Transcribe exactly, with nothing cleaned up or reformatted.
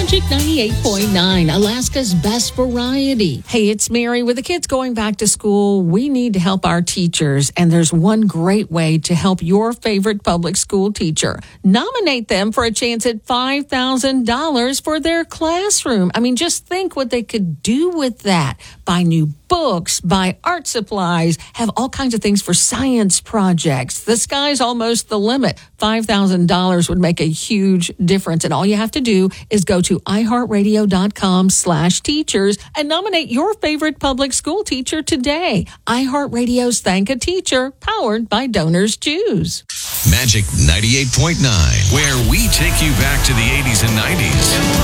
Magic ninety-eight point nine, Alaska's best variety. Hey, it's Mary. With the kids going back to school, we need to help our teachers, and there's one great way to help your favorite public school teacher. Nominate them for a chance at five thousand dollars for their classroom. I mean, just think what they could do with that. Buy new books, buy art supplies, have all kinds of things for science projects. The sky's almost the limit. five thousand dollars would make a huge difference, and all you have to do is go to iheartradio.com slash teachers and nominate your favorite public school teacher today. iHeartRadio's Thank a Teacher, powered by Donors Choose. Magic ninety-eight point nine, where we take you back to the eighties and nineties.